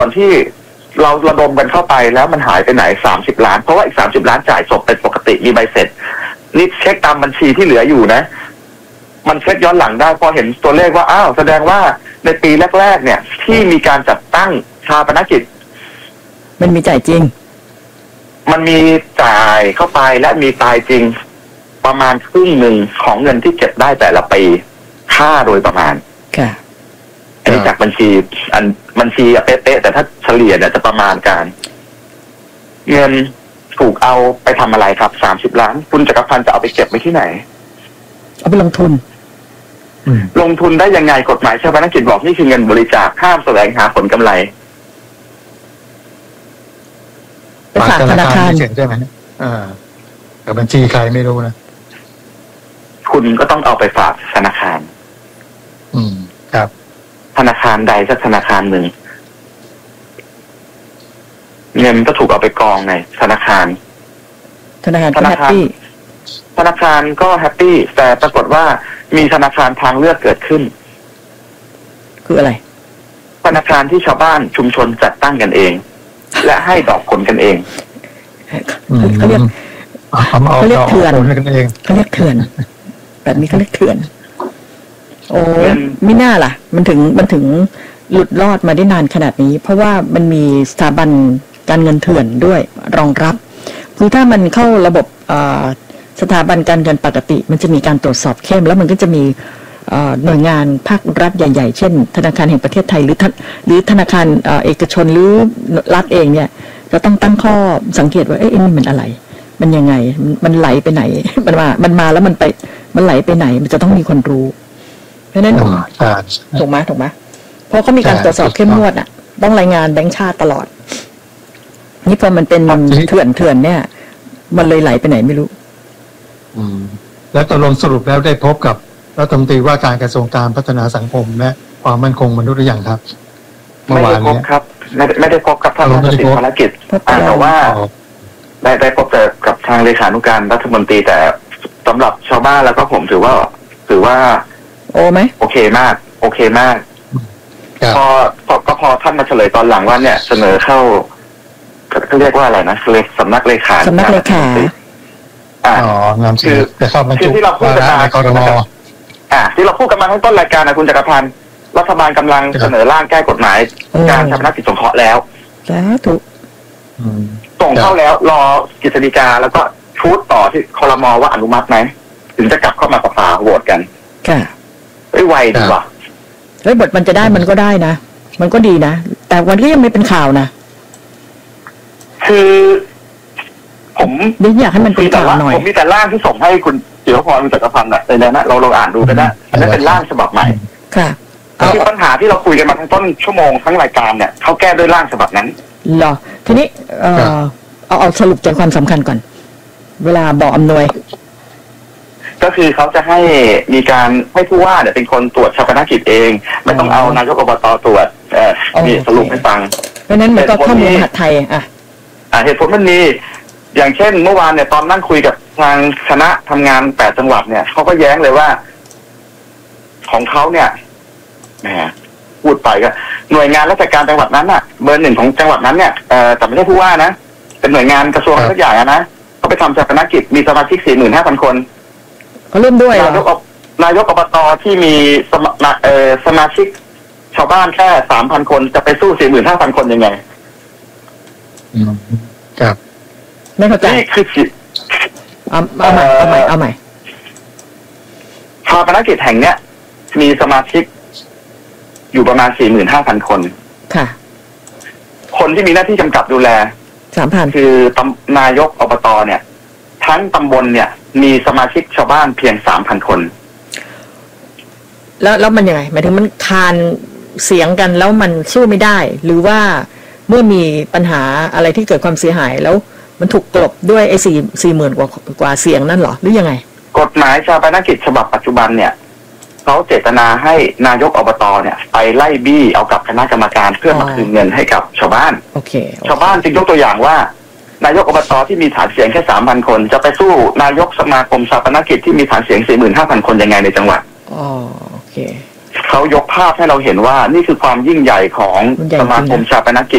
อนที่เราระดมกันเข้าไปแล้วมันหายไปไหน30 ล้านเพราะว่าอีก30 ล้านจ่ายจบเป็นปกติมีใบเสร็จนี่เช็คตามบัญชีที่เหลืออยู่นะมันเช็คย้อนหลังได้พอเห็นตัวเลขว่าอ้าวแสดงว่าในปีแรกๆเนี่ยที่มีการจัดตั้งชาปนกิจมันมีจ่ายจริงมันมีจ่ายเข้าไปและมีตายจริงประมาณครึ่งหนึ่งของเงินที่เก็บได้แต่ละปีค่าโดยประมาณค่ะอันนี้จากบัญชีบัญชีเป๊ะๆแต่ถ้าเฉลี่ยเนี่ยจะประมาณการเงินถูกเอาไปทำอะไรครับ30 ล้านคุณจักรพันธ์จะเอาไปเก็บไว้ที่ไหนเอาไปลงทุนลงทุนได้ยังไงกฎหมายชาปนกิจบอกนี่คือเงินบริจาคห้ามแสวงหาผลกำไรไปฝากธนาคารใช่ไหมกับบัญชีใครไม่รู้นะคุณก็ต้องเอาไปฝากธนาคารครับธนาคารใดสักธนาคารหนึ่งเงินก็ถูกเอาไปกองในธนาคารก็แฮปปี้ธนาคารก็แฮปปี้แต่ปรากฏว่ามีธนาคารทางเลือกเกิดขึ้นคืออะไรธนาคารที่ชาวบ้านชุมชนจัดตั้งกันเองและให้ดอกผลกันเองเขาเรียกเถื่อนเขาเรียกเถื่อนแบบนี้เขาเรียกเถื่อนโอ้ไม่น่าล่ะมันถึงหลุดรอดมาได้นานขนาดนี้เพราะว่ามันมีสถาบันการเงินเถื่อนด้วยรองรับคือถ้ามันเข้าระบบสถาบันการเงินปกติมันจะมีการตรวจสอบเข้มแล้วมันก็จะมีหน่วยงานภาครัฐใหญ่ๆเช่นธนาคารแห่งประเทศไทยหรือธนาคารเอกชนหรือรัฐเองเนี่ยจะต้องตั้งข้อสังเกตว่านี่มันอะไรมันยังไงมันไหลไปไหนมันมาแล้วมันไหลไปไหนมันจะต้องมีคนรู้เพราะนั้นถูกไหมเพราะเขามีการตรวจสอบเข้มงวดอ่ะต้องรายงานแบงก์ชาติตลอดนี่พอมันเป็นเถื่อนเนี่ยมันเลยไหลไปไหนไม่รู้แล้วตกลงสรุปแล้วได้พบกับรัฐมนตรีว่าการกระทรวงการพัฒนาสังคมและความมั่นคงมนุษย์หรือยังครับไม่ได้พบครับไม่ได้พบกับท่านรัฐมนตรีภารกิจแต่ว่าได้พบแต่กับทางเลขานุการรัฐมนตรีแต่สำหรับชาวบ้านแล้วก็ผมถือว่าโอเคมากพอท่านมาเฉลยตอนหลังว่าเนี่ยเสนอเข้าเขาเรียกว่าอะไรนะสำนักเลขาคือที่เราพูดกันมาที่เราพูดกันมาทั้งต้นรายการนะคุณจักรพันธ์รัฐบาลกำลังเสนอร่างแก้กฎหมายการชาปนกิจสงเคราะห์แล้วถูกส่งเข้าแล้วรอกฤษฎีกาแล้วก็ชูดต่อที่ครม.ว่าอนุมัติไหมถึงจะกลับเข้ามาสภาโหวตกันค่ะไวดีว่ะบทมันจะได้มันก็ได้นะมันก็ดีนะแต่วันก็ยังไม่เป็นข่าวนะคือผมอยากให้มันเป็นข่าวหน่อยผมมีแต่ร่างที่ส่งให้คุณจิรพรคุณจักรพันธ์ในนั้นนะเราอ่านดูก็ได้อันนั้นเป็นร่างฉบับใหม่ค่ะคือปัญหาที่เราคุยกันมาทั้งต้นชั่วโมงทั้งรายการเนี่ยเขาแก้ด้วยร่างฉบับนั้นเหรอทีนี้เอาสรุปใจความสำคัญก่อนเวลาบอกอำนวยก็คือเขาจะให้มีการให้ผู้ว่าเนี่ยเป็นคนตรวจชาปนกิจเองไม่ต้องเอานายกอบตตรวจมีสรุปให้ฟังเพราะนั้นมันก็ข้อมูลมหาดไทยเหตุผลมันมีอย่างเช่นเมื่อวานเนี่ยตอนนั่งคุยกับทางคณะทำงาน8 จังหวัดเนี่ยเขาก็แย้งเลยว่าของเขาเนี่ยแหมพูดไปก็หน่วยงานราชการจังหวัดนั้นเบอร์ 1ของจังหวัดนั้นเนี่ยแต่ไม่ใช่ผู้ว่านะเป็นหน่วยงานกระทรวงทุกอย่างนะเขาไปทำชาปนกิจมีสมาชิก 45,000 คนเขาเริ่มด้วยนายกอบตที่มีสมาชิกชาวบ้านแค่ 3,000 คนจะไปสู้ 45,000 คนยังไงครับไม่เข้าใจนี่คือเอาใหม่ชาปนกิจแห่งเนี้ยมีสมาชิกอยู่ประมาณ 45,000 คนค่ะคนที่มีหน้าที่กำกับดูแล 3,000 คือนายกอบตเนี่ยทั้งตำบลเนี่ยมีสมาชิกชาวบ้านเพียง 3,000 คนแล้วมันยังไงหมายถึงมันคานเสียงกันแล้วมันสู้ไม่ได้หรือว่าเมื่อมีปัญหาอะไรที่เกิดความเสียหายแล้วมันถูกกลบด้วยไอ้40,000กว่าเสียงนั่นหรอหรือยังไงกฎหมายชาปนกิจฉบับปัจจุบันเนี่ยเขาเจตนาให้นายกอบตเนี่ยไปไล่บี้เอากับคณะกรรมการเพื่อมาคืนเงินให้กับชาวบ้านชาวบ้านจึงยกตัวอย่างว่านายกอบตที่มีฐานเสียงแค่ 3,000 คนจะไปสู้นายกสมาคมชาปนกิจที่มีฐานเสียง 45,000 คนยังไงในจังหวัดโอเคเขายกภาพให้เราเห็นว่านี่คือความยิ่งใหญ่ของสมาคมชาปนกิจ